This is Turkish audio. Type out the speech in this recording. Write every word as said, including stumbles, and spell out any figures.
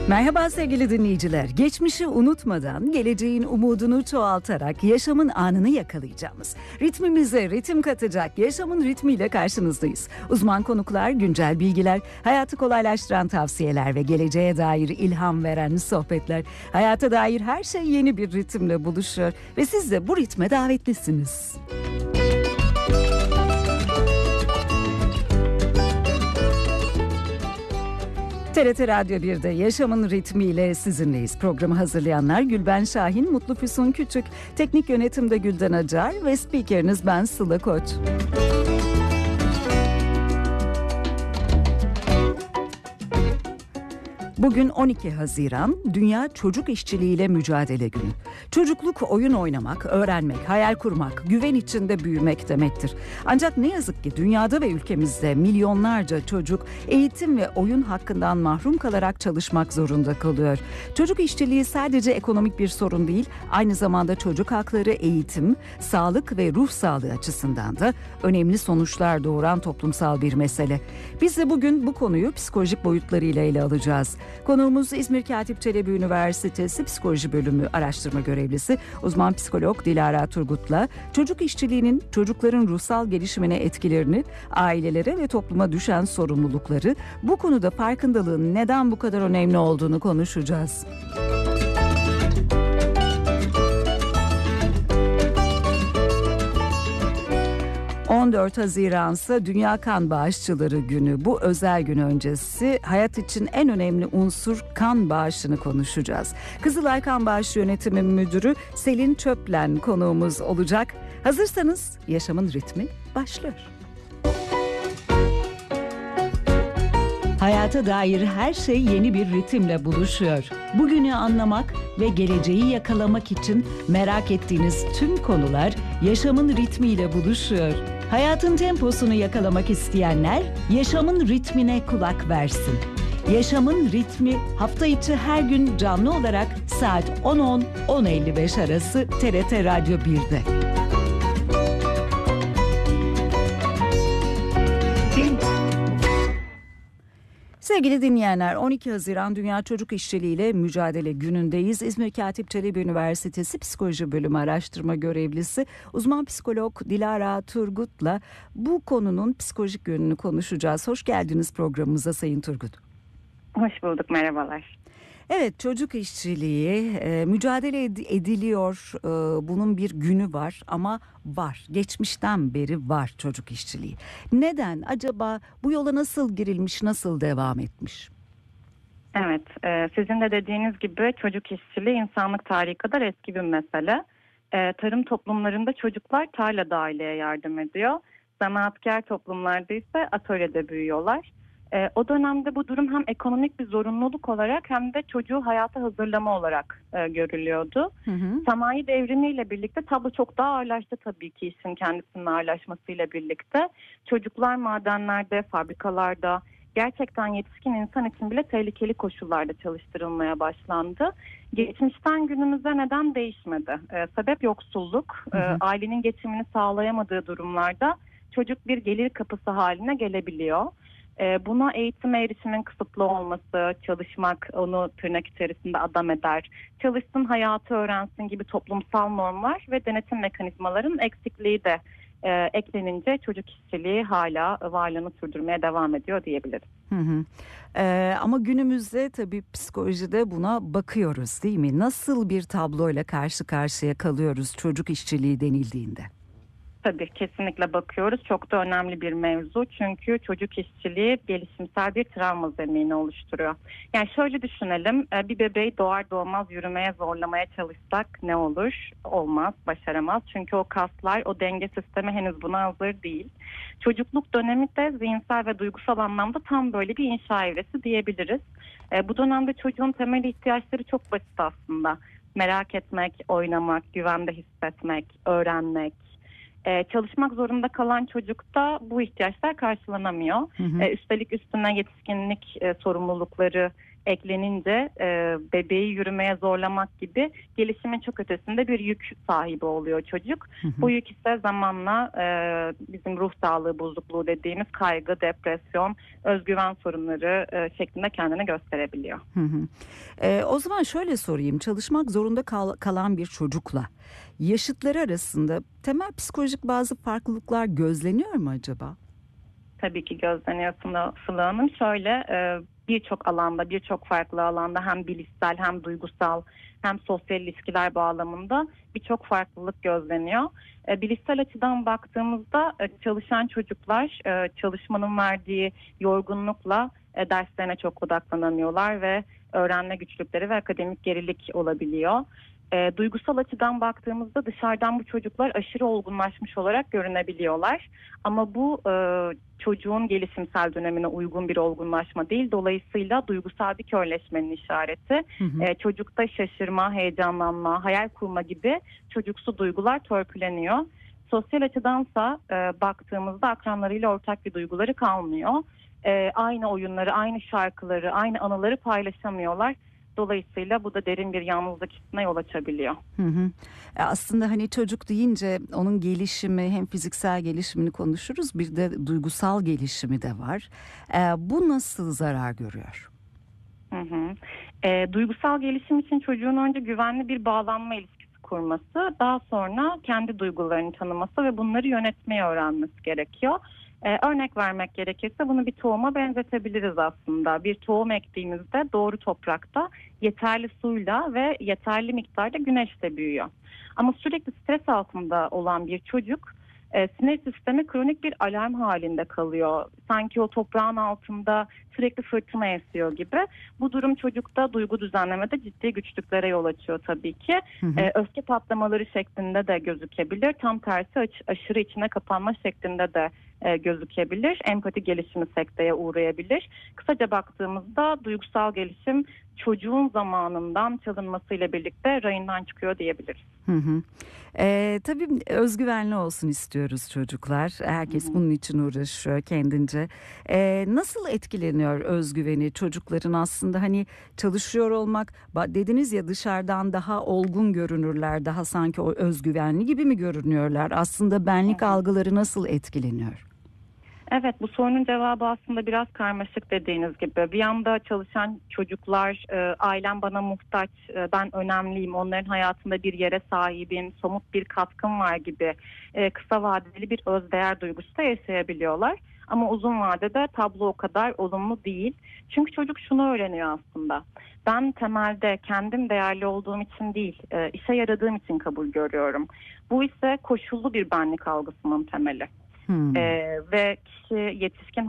Merhaba sevgili dinleyiciler. Geçmişi unutmadan, geleceğin umudunu çoğaltarak yaşamın anını yakalayacağımız, ritmimize ritim katacak yaşamın ritmiyle karşınızdayız. Uzman konuklar, güncel bilgiler, hayatı kolaylaştıran tavsiyeler ve geleceğe dair ilham veren sohbetler. Hayata dair her şey yeni bir ritimle buluşuyor ve siz de bu ritme davetlisiniz. T R T Radyo bir'de Yaşamın Ritmiyle sizinleyiz. Programı hazırlayanlar Gülben Şahin, Mutlu Füsun Küçük, teknik yönetimde Gülden Acar ve spikeriniz ben Sıla Koç. Bugün on iki Haziran, Dünya Çocuk İşçiliğiyle Mücadele Günü. Çocukluk oyun oynamak, öğrenmek, hayal kurmak, güven içinde büyümek demektir. Ancak ne yazık ki dünyada ve ülkemizde milyonlarca çocuk eğitim ve oyun hakkından mahrum kalarak çalışmak zorunda kalıyor. Çocuk işçiliği sadece ekonomik bir sorun değil, aynı zamanda çocuk hakları, eğitim, sağlık ve ruh sağlığı açısından da önemli sonuçlar doğuran toplumsal bir mesele. Biz de bugün bu konuyu psikolojik boyutlarıyla ele alacağız. Konuğumuz İzmir Katip Çelebi Üniversitesi Psikoloji Bölümü araştırma görevlisi uzman psikolog Dilara Turgut'la çocuk işçiliğinin çocukların ruhsal gelişimine etkilerini, ailelere ve topluma düşen sorumlulukları, bu konuda farkındalığın neden bu kadar önemli olduğunu konuşacağız. on dört Haziran ise Dünya Kan Bağışçıları Günü. Bu özel gün öncesi hayat için en önemli unsur kan bağışını konuşacağız. Kızılay Kan Bağışı Yönetimi Müdürü Selin Çöplen konuğumuz olacak. Hazırsanız yaşamın ritmi başlıyor. Hayata dair her şey yeni bir ritimle buluşuyor. Bugünü anlamak ve geleceği yakalamak için merak ettiğiniz tüm konular yaşamın ritmiyle buluşuyor. Hayatın temposunu yakalamak isteyenler yaşamın ritmine kulak versin. Yaşamın ritmi hafta içi her gün canlı olarak saat on on on elli beş arası T R T Radyo bir'de. Sevgili dinleyenler, on iki Haziran Dünya Çocuk İşçiliğiyle Mücadele Günü'ndeyiz. İzmir Katip Çelebi Üniversitesi Psikoloji Bölümü araştırma görevlisi uzman psikolog Dilara Turgut'la bu konunun psikolojik yönünü konuşacağız. Hoş geldiniz programımıza Sayın Turgut. Hoş bulduk, merhabalar. Evet, çocuk işçiliği e, mücadele ed- ediliyor. E, bunun bir günü var ama var. Geçmişten beri var çocuk işçiliği. Neden? Acaba bu yola nasıl girilmiş, nasıl devam etmiş? Evet, e, sizin de dediğiniz gibi çocuk işçiliği insanlık tarihi kadar eski bir mesele. E, tarım toplumlarında çocuklar tarlada aileye yardım ediyor. Zanaatkar toplumlarda ise atölyede büyüyorlar. E, o dönemde bu durum hem ekonomik bir zorunluluk olarak hem de çocuğu hayata hazırlama olarak e, görülüyordu. Hı hı. Sanayi devrimiyle birlikte tablo çok daha ağırlaştı tabii ki, işin kendisinin ağırlaşmasıyla birlikte. Çocuklar madenlerde, fabrikalarda, gerçekten yetişkin insan için bile tehlikeli koşullarda çalıştırılmaya başlandı. Geçmişten günümüze neden değişmedi? E, sebep yoksulluk. Hı hı. E, ailenin geçimini sağlayamadığı durumlarda çocuk bir gelir kapısı haline gelebiliyor. Buna eğitime erişimin kısıtlı olması, çalışmak onu tırnak içerisinde adam eder, çalışsın hayatı öğrensin gibi toplumsal normlar ve denetim mekanizmaların eksikliği de e, eklenince çocuk işçiliği hala varlığını sürdürmeye devam ediyor diyebiliriz. Hı hı. Ee, ama günümüzde tabii psikolojide buna bakıyoruz değil mi? Nasıl bir tabloyla karşı karşıya kalıyoruz çocuk işçiliği denildiğinde? Tabii kesinlikle bakıyoruz. Çok da önemli bir mevzu. Çünkü çocuk işçiliği gelişimsel bir travma zemini oluşturuyor. Yani şöyle düşünelim. Bir bebeği doğar doğmaz yürümeye zorlamaya çalışsak ne olur? Olmaz, başaramaz. Çünkü o kaslar, o denge sistemi henüz buna hazır değil. Çocukluk dönemi de zihinsel ve duygusal anlamda tam böyle bir inşa evresi diyebiliriz. Bu dönemde çocuğun temel ihtiyaçları çok basit aslında. Merak etmek, oynamak, güvende hissetmek, öğrenmek. Ee, çalışmak zorunda kalan çocukta bu ihtiyaçlar karşılanamıyor. Hı hı. Ee, üstelik üstüne yetişkinlik e, sorumlulukları eklenince e, bebeği yürümeye zorlamak gibi gelişimin çok ötesinde bir yük sahibi oluyor çocuk. Hı hı. Bu yük ise zamanla e, bizim ruh sağlığı bozukluğu dediğimiz kaygı, depresyon, özgüven sorunları e, şeklinde kendini gösterebiliyor. Hı hı. Ee, o zaman şöyle sorayım. Çalışmak zorunda kal- kalan bir çocukla yaşıtları arasında temel psikolojik bazı farklılıklar gözleniyor mu acaba? Tabii ki gözleniyor Sıla Sıla Hanım. Şöyle e, birçok alanda, birçok farklı alanda hem bilişsel hem duygusal hem sosyal ilişkiler bağlamında birçok farklılık gözleniyor. E, bilişsel açıdan baktığımızda e, çalışan çocuklar e, çalışmanın verdiği yorgunlukla e, derslerine çok odaklanamıyorlar ve öğrenme güçlükleri ve akademik gerilik olabiliyor. E, duygusal açıdan baktığımızda dışarıdan bu çocuklar aşırı olgunlaşmış olarak görünebiliyorlar. Ama bu e, çocuğun gelişimsel dönemine uygun bir olgunlaşma değil. Dolayısıyla duygusal bir körleşmenin işareti. Hı hı. E, çocukta şaşırma, heyecanlanma, hayal kurma gibi çocuksu duygular törpüleniyor. Sosyal açıdansa e, baktığımızda akranlarıyla ortak bir duyguları kalmıyor. E, aynı oyunları, aynı şarkıları, aynı anıları paylaşamıyorlar. Dolayısıyla bu da derin bir yalnızlık hissine yol açabiliyor. Hı hı. E, Aslında hani çocuk deyince onun gelişimi, hem fiziksel gelişimini konuşuruz, bir de duygusal gelişimi de var. E, bu nasıl zarar görüyor? Hı hı. E, duygusal gelişim için çocuğun önce güvenli bir bağlanma ilişkisi kurması, daha sonra kendi duygularını tanıması ve bunları yönetmeyi öğrenmesi gerekiyor. E, örnek vermek gerekirse bunu bir tohuma benzetebiliriz aslında. Bir tohum ektiğimizde doğru toprakta yeterli suyla ve yeterli miktarda güneşle büyüyor. Ama sürekli stres altında olan bir çocuk e, sinir sistemi kronik bir alarm halinde kalıyor. Sanki o toprağın altında sürekli fırtına esiyor gibi. Bu durum çocukta duygu düzenlemede ciddi güçlüklere yol açıyor tabii ki. Hı hı. E, öfke patlamaları şeklinde de gözükebilir. Tam tersi aş- aşırı içine kapanma şeklinde de e, gözükebilir. Empati gelişimi sekteye uğrayabilir. Kısaca baktığımızda duygusal gelişim çocuğun zamanından çalınmasıyla birlikte rayından çıkıyor diyebiliriz. Hı hı. Ee, tabii özgüvenli olsun istiyoruz çocuklar. Herkes Hı hı. bunun için uğraşıyor kendince. Ee, nasıl etkileniyor özgüveni çocukların, aslında hani çalışıyor olmak, ba- dediniz ya, dışarıdan daha olgun görünürler, daha sanki o özgüvenli gibi mi görünüyorlar? Aslında benlik Evet. algıları nasıl etkileniyor? Evet, bu sorunun cevabı aslında biraz karmaşık dediğiniz gibi. Bir yanda çalışan çocuklar, e, ailem bana muhtaç, e, ben önemliyim, onların hayatında bir yere sahibim, somut bir katkım var gibi e, kısa vadeli bir özdeğer duygusu da yaşayabiliyorlar. Ama uzun vadede tablo o kadar olumlu değil. Çünkü çocuk şunu öğreniyor aslında. Ben temelde kendim değerli olduğum için değil, e, işe yaradığım için kabul görüyorum. Bu ise koşullu bir benlik algısının temeli. Hmm. Ee, ve kişi yetişkin